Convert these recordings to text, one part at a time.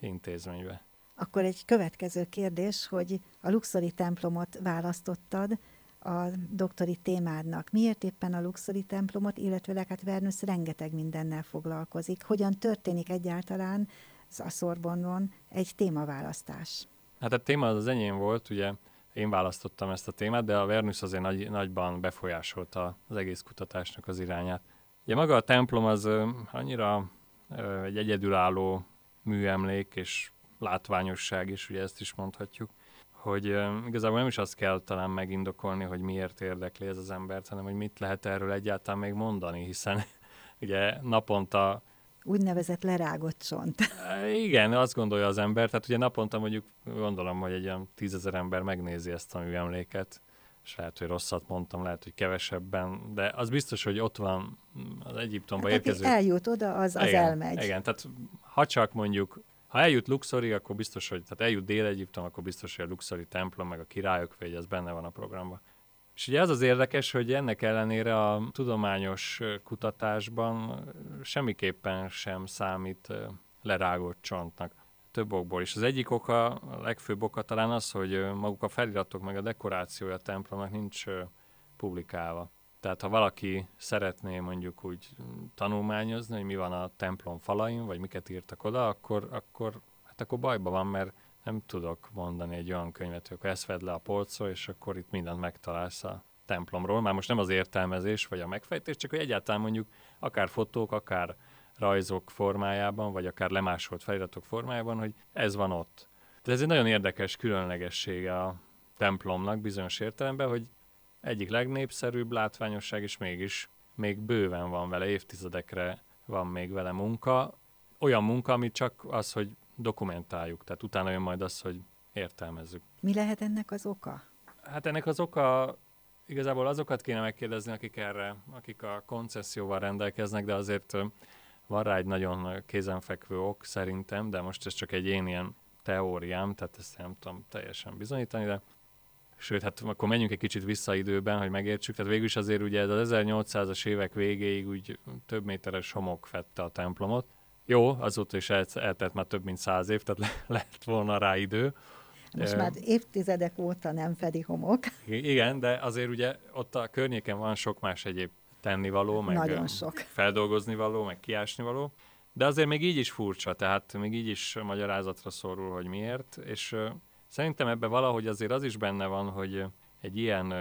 intézménybe. Akkor egy következő kérdés, hogy a luxori templomot választottad a doktori témádnak. Miért éppen a luxori templomot, illetve hát Vernusz rengeteg mindennel foglalkozik. Hogyan történik egyáltalán a Sorbonne-on egy témaválasztás? Hát a téma az enyém volt, ugye én választottam ezt a témát, de a Vernusz azért nagyban befolyásolta az egész kutatásnak az irányát. Ugye maga a templom az annyira egy egyedülálló műemlék és látványosság is, ugye ezt is mondhatjuk, hogy igazából nem is azt kell talán megindokolni, hogy miért érdekli ez az embert, hanem hogy mit lehet erről egyáltalán még mondani, hiszen ugye naponta Úgynevezett lerágott csont. igen, azt gondolja az ember, tehát ugye naponta mondjuk gondolom, hogy egy olyan 10 000 ember megnézi ezt a műemléket, és lehet, hogy rosszat mondtam, lehet, hogy kevesebben, de az biztos, hogy ott van az Egyiptomba Hát, érkező... aki eljut oda, az elmegy. Igen, tehát ha csak mondjuk, ha eljut Luxori, akkor biztos, hogy, tehát eljut Dél-Egyiptom, akkor biztos, hogy a Luxori templom, meg a királyok vegy, az benne van a programban. És ugye az érdekes, hogy ennek ellenére a tudományos kutatásban semmiképpen sem számít lerágott csontnak. Több okból is. Az egyik oka, a legfőbb oka talán az, hogy maguk a feliratok meg a dekorációja a templomnak nincs publikálva. Tehát ha valaki szeretné mondjuk úgy tanulmányozni, hogy mi van a templom falain, vagy miket írtak oda, akkor bajba van, mert nem tudok mondani egy olyan könyvet, hogy ezt vedd le a polcról, és akkor itt mindent megtalálsz a templomról. Már most nem az értelmezés, vagy a megfejtés, csak hogy egyáltalán mondjuk akár fotók, akár rajzok formájában, vagy akár lemásolt feliratok formájában, hogy ez van ott. De ez egy nagyon érdekes különlegessége a templomnak bizonyos értelemben, hogy egyik legnépszerűbb látványosság, és mégis még bőven van vele, évtizedekre van még vele munka. Olyan munka, ami csak az, hogy dokumentáljuk, tehát utána jön majd az, hogy értelmezzük. Mi lehet ennek az oka? Hát ennek az oka igazából azokat kéne megkérdezni, akik a koncesszióval rendelkeznek, de azért van rá egy nagyon kézenfekvő ok szerintem, de most ez csak egy én ilyen teóriám, tehát ezt nem tudom teljesen bizonyítani, de sőt, hát akkor menjünk egy kicsit vissza időben, hogy megértsük. Tehát végül is azért ugye ez az 1800-as évek végéig úgy több méteres homok fedte a templomot. Jó, azóta is eltelt már több mint 100 év, tehát lehet volna rá idő. Most már évtizedek óta nem fedi homok. Igen, de azért ugye ott a környéken van sok más egyéb tennivaló, meg nagyon sok. feldolgoznivaló, meg kiásnivaló. De azért még így is furcsa, tehát még így is magyarázatra szorul, hogy miért, és szerintem ebben valahogy azért az is benne van, hogy egy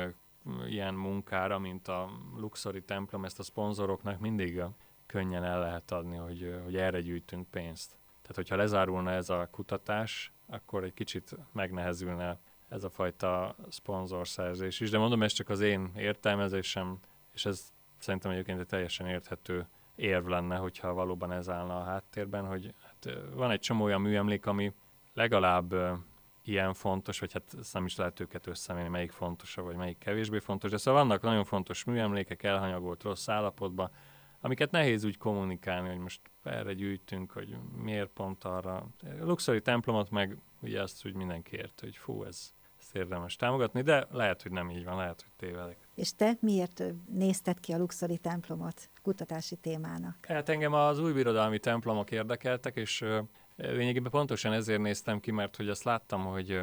ilyen munkára, mint a Luxori templom, ezt a szponzoroknak mindig könnyen el lehet adni, hogy erre gyűjtünk pénzt. Tehát, hogyha lezárulna ez a kutatás, akkor egy kicsit megnehezülne ez a fajta szponzorszerzés is. De mondom, ez csak az én értelmezésem, és ez szerintem egyébként egy teljesen érthető érv lenne, hogyha valóban ez állna a háttérben, hogy hát van egy csomó olyan műemlék, ami legalább ilyen fontos, vagy hát nem is lehet őket összemérni, melyik fontosabb, vagy melyik kevésbé fontos. De szóval vannak nagyon fontos műemlékek, elhanyagolt rossz állapotban, amiket nehéz úgy kommunikálni, hogy most erre gyűjtünk, hogy miért pont arra. A Luxori templomot meg ugye azt úgy mindenki ért, hogy fú, ezt érdemes támogatni, de lehet, hogy nem így van, lehet, hogy tévedek. És te miért nézted ki a Luxori templomot kutatási témának? Hát engem az újbirodalmi templomok érdekeltek, és lényegében pontosan ezért néztem ki, mert hogy azt láttam,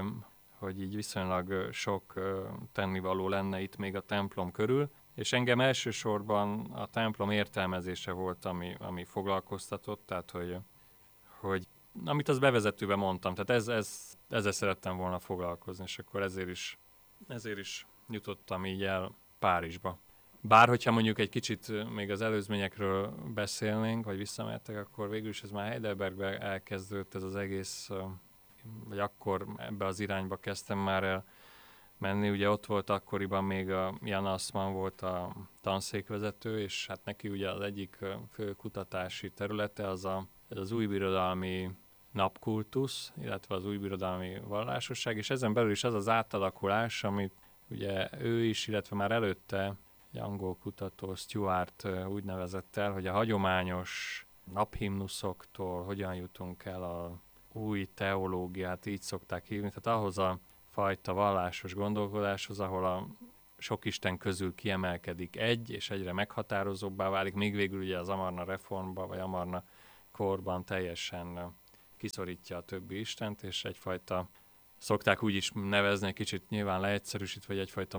hogy így viszonylag sok tennivaló lenne itt még a templom körül, és engem elsősorban a templom értelmezése volt, ami foglalkoztatott, tehát hogy amit az bevezetőben mondtam, tehát ezzel szerettem volna foglalkozni, és akkor ezért is jutottam így el Párizsba. Bár, hogyha mondjuk egy kicsit még az előzményekről beszélnénk, vagy visszamehettek, akkor végül is ez már Heidelbergben elkezdődött ez az egész, vagy akkor ebbe az irányba kezdtem már el menni. Ugye ott volt akkoriban még a Jan Assmann volt a tanszékvezető, és hát neki ugye az egyik fő kutatási területe ez az újbirodalmi napkultusz, illetve az újbirodalmi vallásosság, és ezen belül is az az átalakulás, amit ugye ő is, illetve már előtte egy angol kutató, Stuart úgy nevezett el, hogy a hagyományos naphimnuszoktól hogyan jutunk el a új teológiát, így szokták hívni, tehát ahhoz a fajta vallásos gondolkodáshoz, ahol a sok isten közül kiemelkedik egy, és egyre meghatározóbbá válik, még végül ugye az Amarna reformban, vagy Amarna korban teljesen kiszorítja a többi istent, és egyfajta, szokták úgy is nevezni, egy kicsit nyilván leegyszerűsítve, vagy egyfajta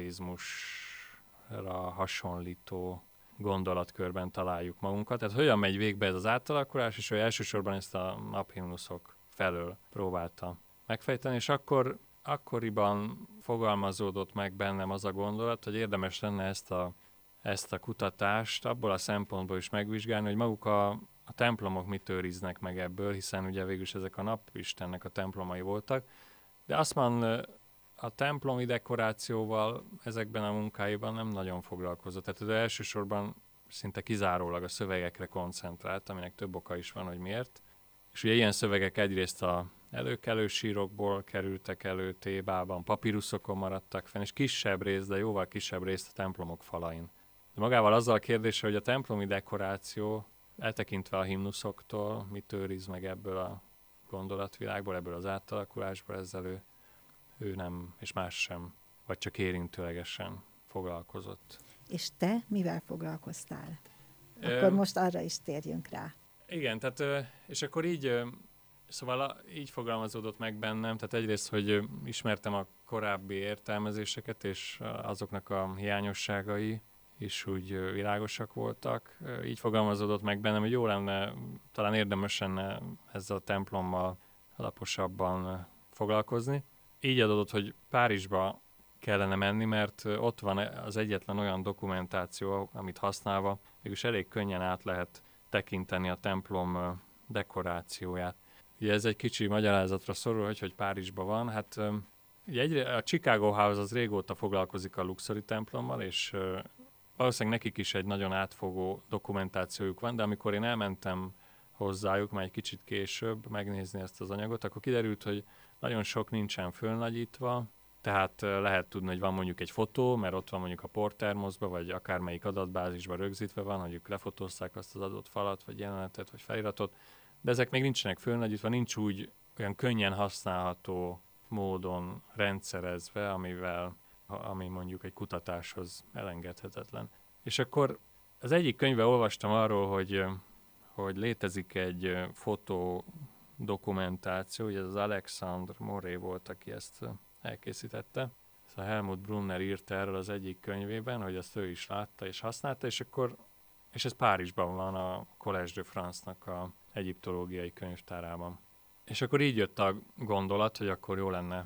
monoteizmusra hasonlító gondolatkörben találjuk magunkat. Tehát hogyan megy végbe ez az átalakulás, és ő elsősorban ezt a naphimnuszok felől próbálta megfejteni, és akkoriban fogalmazódott meg bennem az a gondolat, hogy érdemes lenne ezt a kutatást abból a szempontból is megvizsgálni, hogy maguk a templomok mit őriznek meg ebből, hiszen ugye végülis ezek a napistennek a templomai voltak, de Assmann a templomi dekorációval ezekben a munkáiban nem nagyon foglalkozott. Tehát ő elsősorban szinte kizárólag a szövegekre koncentrált, aminek több oka is van, hogy miért. És ugye ilyen szövegek egyrészt a előkelő sírokból kerültek elő Thébában, papíruszokon maradtak fenn, és kisebb rész, de jóval kisebb részt a templomok falain. De magával azzal a kérdéssel, hogy a templomi dekoráció, eltekintve a himnuszoktól, mit őriz meg ebből a gondolatvilágból, ebből az átalakulásból, ezzel ő nem, és más sem, vagy csak érintőlegesen foglalkozott. És te mivel foglalkoztál? Akkor most arra is térjünk rá. Igen, tehát, és akkor így, szóval így fogalmazódott meg bennem, tehát egyrészt, hogy ismertem a korábbi értelmezéseket, és azoknak a hiányosságai is úgy világosak voltak. Így fogalmazódott meg bennem, hogy jó lenne, talán érdemes lenne ezzel a templommal alaposabban foglalkozni. Így adódott, hogy Párizsba kellene menni, mert ott van az egyetlen olyan dokumentáció, amit használva mégis elég könnyen át lehet tekinteni a templom dekorációját. Ugye ez egy kicsi magyarázatra szorul, hogy Párizsban van. Hát ugye a Chicago House az régóta foglalkozik a Luxori templommal, és valószínűleg nekik is egy nagyon átfogó dokumentációjuk van, de amikor én elmentem hozzájuk, már egy kicsit később megnézni ezt az anyagot, akkor kiderült, hogy nagyon sok nincsen fölnagyítva, tehát lehet tudni, hogy van mondjuk egy fotó, mert ott van mondjuk a portermoszba, vagy akármelyik adatbázisban rögzítve van, hogy ők lefotózták azt az adott falat, vagy jelenetet, vagy feliratot, de ezek még nincsenek fölnagyítva, nincs úgy olyan könnyen használható módon rendszerezve, ami mondjuk egy kutatáshoz elengedhetetlen. És akkor az egyik könyvben olvastam arról, hogy létezik egy fotó dokumentáció, ugye az Alexandre Moré volt, aki ezt elkészítette. Szóval Helmut Brunner írta erről az egyik könyvében, hogy ezt ő is látta és használta, és ez Párizsban van a Collège de France-nak a egyiptológiai könyvtárában. És akkor így jött a gondolat, hogy akkor jó lenne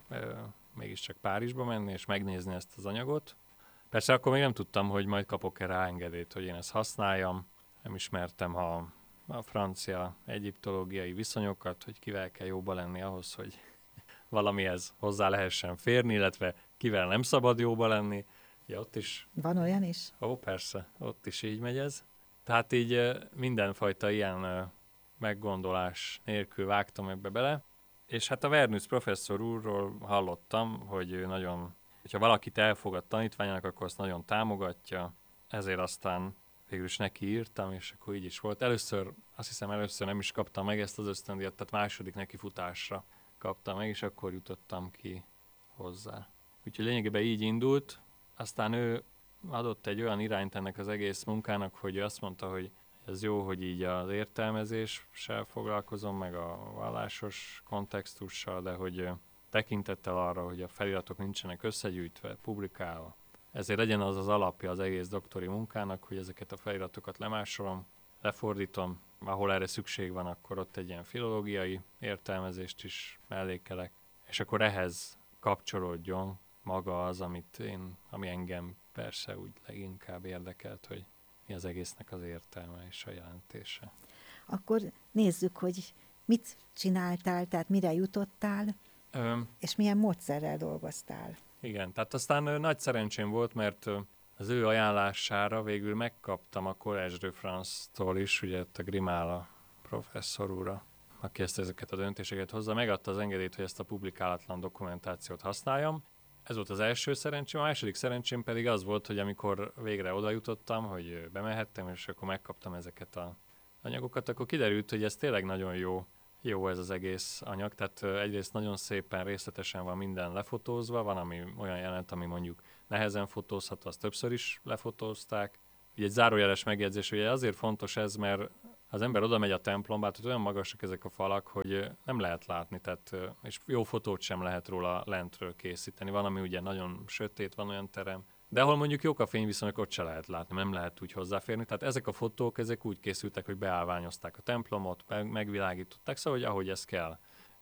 mégiscsak Párizsba menni, és megnézni ezt az anyagot. Persze akkor még nem tudtam, hogy majd kapok-e rá engedélyt, hogy én ezt használjam. Nem ismertem a francia egyiptológiai viszonyokat, hogy kivel kell jóba lenni ahhoz, hogy valamihez hozzá lehessen férni, illetve kivel nem szabad jóba lenni. Ja, ott is... Van olyan is? Ó, persze, ott is így megy ez. Tehát így mindenfajta ilyen meggondolás nélkül vágtam ebbe bele. És hát a Wernus professzor úrról hallottam, hogy ő nagyon, hogyha valakit elfogad tanítványának, akkor azt nagyon támogatja. Ezért aztán végül is neki írtam, és akkor így is volt. Azt hiszem először nem is kaptam meg ezt az ösztöndíjat, tehát második nekifutásra kaptam meg, és akkor jutottam ki hozzá. Úgyhogy lényegében így indult, aztán ő adott egy olyan irányt ennek az egész munkának, hogy ő azt mondta, hogy ez jó, hogy így az értelmezéssel foglalkozom, meg a vallásos kontextussal, de hogy tekintettel arra, hogy a feliratok nincsenek összegyűjtve, publikálva. Ezért legyen az az alapja az egész doktori munkának, hogy ezeket a feliratokat lemásolom, lefordítom, ahol erre szükség van, akkor ott egy ilyen filológiai értelmezést is mellékelek, és akkor ehhez kapcsolódjon maga az, ami engem persze úgy leginkább érdekelt, hogy mi az egésznek az értelme és a jelentése. Akkor nézzük, hogy mit csináltál, tehát mire jutottál, és milyen módszerrel dolgoztál. Igen, tehát aztán nagy szerencsém volt, mert az ő ajánlására végül megkaptam a Collège de France-tól is, ugye a Grimala professzor úrra, aki ezeket a döntéseket hozza, megadta az engedélyt, hogy ezt a publikálatlan dokumentációt használjam. Ez volt az első szerencsém, a második szerencsém pedig az volt, hogy amikor végre oda jutottam, hogy bemehettem, és akkor megkaptam ezeket az anyagokat, akkor kiderült, hogy ez tényleg nagyon jó ez az egész anyag, tehát egyrészt nagyon szépen, részletesen van minden lefotózva, van olyan jelenet, ami mondjuk nehezen fotózható, azt többször is lefotózták. Ugye egy zárójeles megjegyzés, hogy azért fontos ez, mert ha az ember oda megy a templomba, tehát olyan magasak ezek a falak, hogy nem lehet látni, tehát, és jó fotót sem lehet róla lentről készíteni. Van, ami ugye nagyon sötét, van olyan terem, de ahol mondjuk jók a fényviszonyok, ott se lehet látni, nem lehet úgy hozzáférni. Tehát ezek a fotók, ezek úgy készültek, hogy beállványozták a templomot, megvilágították, szóval, hogy ahogy ez kell.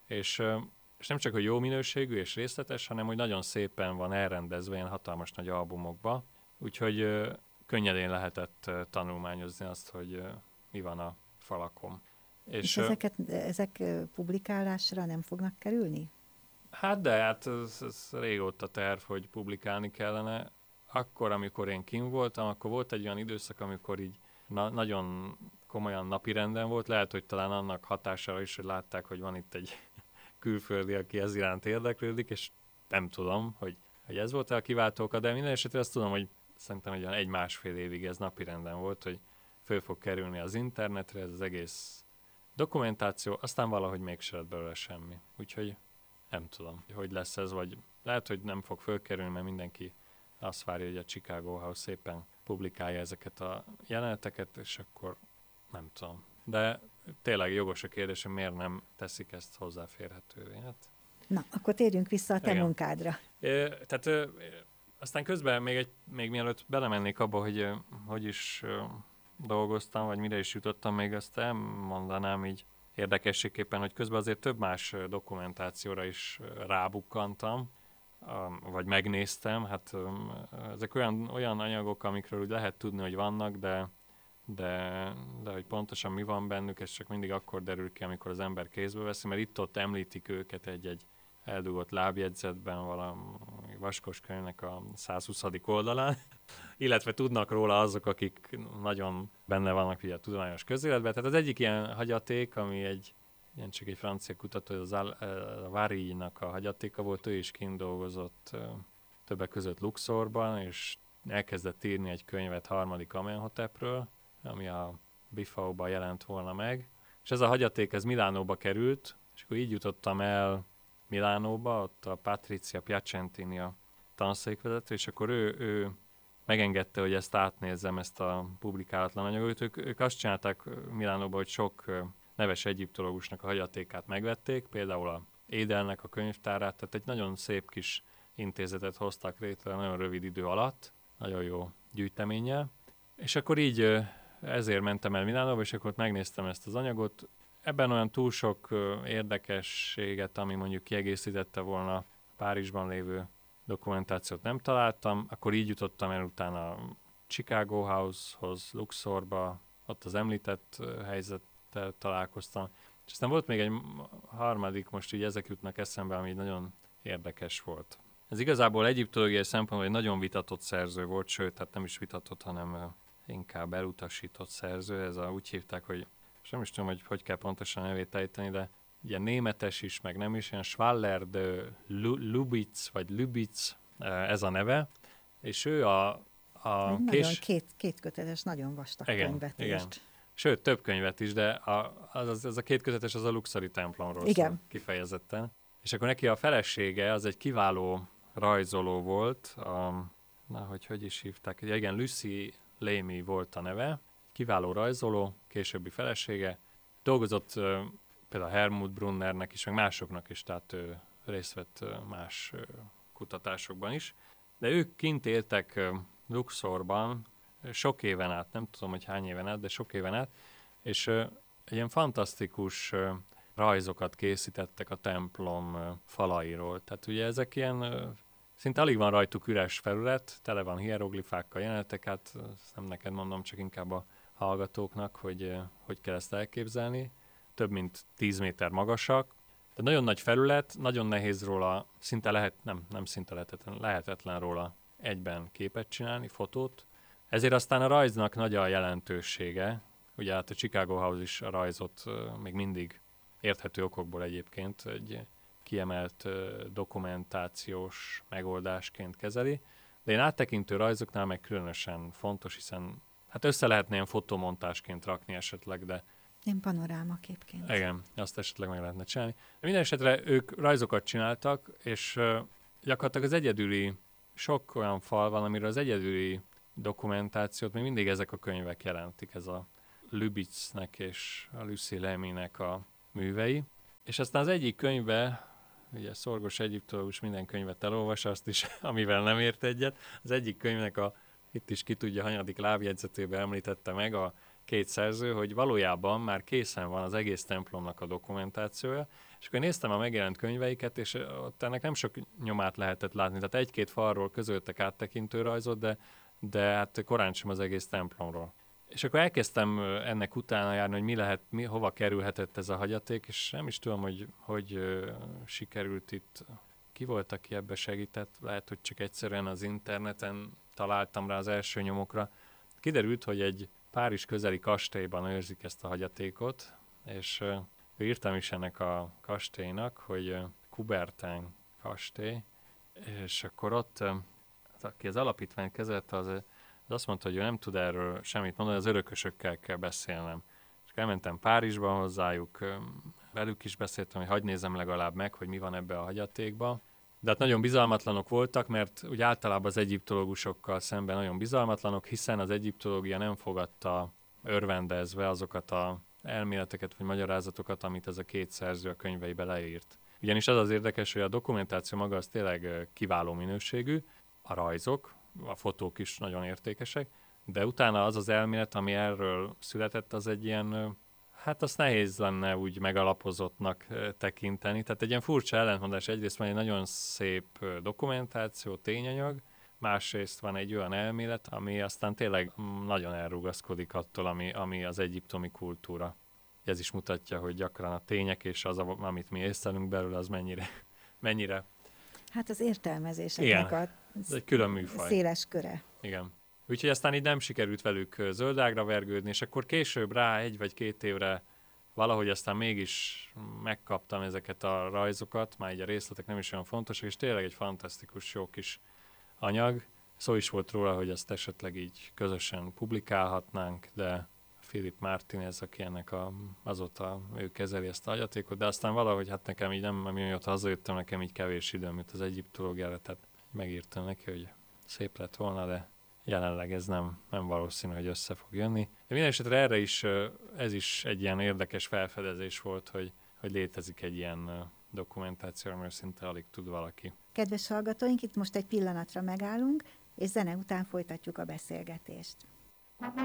És nem csak, hogy jó minőségű és részletes, hanem hogy nagyon szépen van elrendezve ilyen hatalmas nagy albumokba, úgyhogy könnyedén lehetett tanulmányozni azt, hogy mi van a falakon. És ezek publikálásra nem fognak kerülni? Hát ez régóta terv, hogy publikálni kellene. Akkor, amikor én kim voltam, akkor volt egy olyan időszak, amikor így nagyon komolyan napirenden volt. Lehet, hogy talán annak hatására is, hogy látták, hogy van itt egy külföldi, aki ez iránt érdeklődik, és nem tudom, hogy ez volt-e a kiváltóka, de minden esetre azt tudom, hogy szerintem egy olyan 1-1,5 évig ez napirenden volt, hogy föl fog kerülni az internetre ez az egész dokumentáció, aztán valahogy mégse lett belőle semmi. Úgyhogy nem tudom, hogy lesz ez, vagy lehet, hogy nem fog fölkerülni, mert mindenki azt várja, hogy a Chicago House szépen publikálja ezeket a jeleneteket, és akkor nem tudom. De tényleg jogos a kérdés, hogy miért nem teszik ezt hozzáférhetővé. Hát, na, akkor térjünk vissza a te munkádra. Aztán közben még mielőtt belemennék abba, hogy is dolgoztam, vagy mire is jutottam, még azt elmondanám így érdekességképpen, hogy közben azért több más dokumentációra is rábukkantam, vagy megnéztem. Hát ezek olyan anyagok, amikről úgy lehet tudni, hogy vannak, de hogy pontosan mi van bennük, ez csak mindig akkor derül ki, amikor az ember kézbe veszi, mert itt-ott említik őket egy eldugott lábjegyzetben valami vaskos könyvnek a 120. oldalán, illetve tudnak róla azok, akik nagyon benne vannak ugye a tudományos közéletben. Tehát az egyik ilyen hagyaték, ami csak egy francia kutató, az Vary-nak a hagyatéka volt, ő is kint dolgozott többek között Luxorban, és elkezdett írni egy könyvet harmadik Amenhotepről, ami a Bifau-ban jelent volna meg. És ez a hagyaték, ez Milánóba került, és akkor így jutottam el Milánóba, ott a Patrizia Piacentini a tanszékvezető, és akkor ő megengedte, hogy ezt átnézzem, ezt a publikálatlan anyagot. Ők azt csinálták Milánóban, hogy sok neves egyiptológusnak a hagyatékát megvették, például a Édelnek a könyvtárát, tehát egy nagyon szép kis intézetet hoztak létre nagyon rövid idő alatt, nagyon jó gyűjteménnyel. És akkor így ezért mentem el Milánóba, és akkor ott megnéztem ezt az anyagot. Ebben olyan túl sok érdekességet, ami mondjuk kiegészítette volna a Párizsban lévő dokumentációt nem találtam, akkor így jutottam el utána a Chicago House-hoz, Luxorba, ott az említett helyzettel találkoztam. És aztán volt még egy harmadik, most így ezek jutnak eszembe, ami nagyon érdekes volt. Ez igazából egyiptológiai szempontból egy nagyon vitatott szerző volt, sőt, hát nem is vitatott, hanem inkább elutasított szerző. Úgy hívták, hogy és nem is tudom, hogy kell pontosan nevét ejteni, de ilyen németes is, meg nem is, ilyen Schwaller de Lubitz, vagy Lubitz, ez a neve, és ő nagyon kétkötetes, nagyon vastag könyvet írt. Igen. Sőt, több könyvet is, de ez a kétkötetes az a Luxori templomról szól kifejezetten. És akkor neki a felesége az egy kiváló rajzoló volt, hogy is hívták, igen, Lucy Lamy volt a neve, kiváló rajzoló, későbbi felesége, dolgozott például Helmut Brunnernek is, meg másoknak is, tehát részt vett más kutatásokban is. De ők kint éltek Luxorban sok éven át, nem tudom, hogy hány éven át, de sok éven át, és egy ilyen fantasztikus rajzokat készítettek a templom falairól. Tehát ugye ezek ilyen, szinte alig van rajtuk üres felület, tele van hieroglifákkal, jelenetek, hát nem neked mondom, csak inkább a hallgatóknak, hogy kell ezt elképzelni. Több mint 10 méter magasak. De nagyon nagy felület, nagyon nehéz róla, lehetetlen róla egyben képet csinálni, fotót. Ezért aztán a rajznak nagy a jelentősége. Ugye hát a Chicago House is a rajzot még mindig érthető okokból egyébként egy kiemelt dokumentációs megoldásként kezeli. De én áttekintő rajzoknál meg különösen fontos, hiszen hát össze lehetne ilyen fotomontásként rakni esetleg, de ilyen panorámaképként. Igen, azt esetleg meg lehetne csinálni. De minden esetre ők rajzokat csináltak, és gyakorlatilag az egyedüli, sok olyan fal van, amiről az egyedüli dokumentációt még mindig ezek a könyvek jelentik. Ez a Lübicznek és a Lucy Lemynek a művei. És aztán az egyik könyvbe, ugye Szorgos egyiptológus minden könyvet elolvas, azt is, amivel nem ért egyet. Az egyik könyvnek itt is ki tudja, hanyadik lábjegyzetében említette meg a két szerző, hogy valójában már készen van az egész templomnak a dokumentációja, és akkor néztem a megjelent könyveiket, és ott ennek nem sok nyomát lehetett látni. Tehát egy-két falról közöltek áttekintő rajzot, de hát korán sem az egész templomról. És akkor elkezdtem ennek utána járni, hogy hova kerülhetett ez a hagyaték, és nem is tudom, hogy sikerült itt, ki volt, aki ebbe segített, lehet, hogy csak egyszerűen az interneten találtam rá az első nyomokra. Kiderült, hogy egy Párizs közeli kastélyban őrzik ezt a hagyatékot, és írtam is ennek a kastélynak, hogy Coubertin kastély, és akkor ott, aki az alapítványt kezelte, az azt mondta, hogy ő nem tud erről semmit mondani, az örökösökkel kell beszélnem. És elmentem Párizsba hozzájuk, velük is beszéltem, hogy hadd nézem legalább meg, hogy mi van ebbe a hagyatékba. De hát nagyon bizalmatlanok voltak, mert úgy általában az egyiptológusokkal szemben nagyon bizalmatlanok, hiszen az egyiptológia nem fogadta örvendezve azokat az elméleteket vagy magyarázatokat, amit ez a két szerző a könyveibe leírt. Ugyanis az érdekes, hogy a dokumentáció maga az tényleg kiváló minőségű, a rajzok, a fotók is nagyon értékesek, de utána az elmélet, ami erről született, az egy ilyen, hát azt nehéz lenne úgy megalapozottnak tekinteni. Tehát egy ilyen furcsa ellentmondás. Egyrészt van egy nagyon szép dokumentáció, tényanyag, másrészt van egy olyan elmélet, ami aztán tényleg nagyon elrugaszkodik attól, ami az egyiptomi kultúra. Ez is mutatja, hogy gyakran a tények és az, amit mi észlelünk belőle, az mennyire Hát az értelmezéseknek ez egy külön műfaj. Széles köre. Igen. Úgyhogy aztán így nem sikerült velük zöldágra vergődni, és akkor később rá 1 vagy 2 évre valahogy aztán mégis megkaptam ezeket a rajzokat, már így a részletek nem is olyan fontosak, és tényleg egy fantasztikus jó kis anyag. Szó is volt róla, hogy ezt esetleg így közösen publikálhatnánk, de Philip Martinez, aki ennek azóta ő kezeli ezt a hagyatékot, de aztán valahogy hát nekem így nem, amióta hazajöttem, nekem így kevés időm jut az egyiptológiára, tehát megírtam neki, hogy szép lett volna, de jelenleg ez nem valószínű, hogy össze fog jönni. De minden esetre erre is, ez is egy ilyen érdekes felfedezés volt, hogy létezik egy ilyen dokumentáció, amiről szinte alig tud valaki. Kedves hallgatóink, itt most egy pillanatra megállunk, és zene után folytatjuk a beszélgetést.